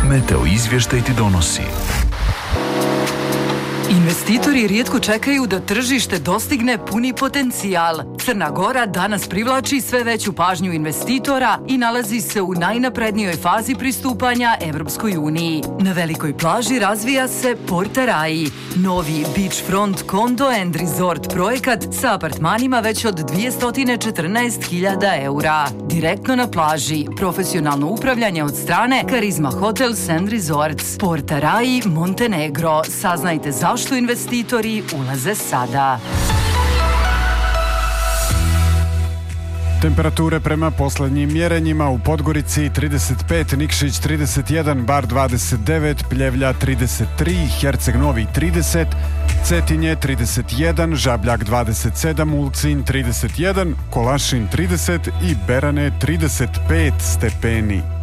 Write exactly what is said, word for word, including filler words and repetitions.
Meteo izvještaj ti donosi. Investitori rijetko čekaju da tržište dostigne puni potencijal. Crna Gora danas privlači sve veću pažnju investitora i nalazi se u najnaprednijoj fazi pristupanja Evropskoj uniji. Na velikoj plaži razvija se Porta Rai, novi beachfront condo and resort projekat sa apartmanima već od dvjesto četrnaest hiljada eura. Direktno na plaži, profesionalno upravljanje od strane Karizma Hotels and Resorts. Porta Rai, Montenegro. Saznajte zašto investitori ulaze sada. Temperature prema poslednjim mjerenjima: u Podgorici trideset pet, Nikšić trideset jedan, Bar dvadeset devet, Pljevlja trideset tri, Herceg Novi trideset, Cetinje trideset jedan, Žabljak dvadeset sedam, Ulcinj trideset jedan, Kolašin trideset i Berane trideset pet stepeni.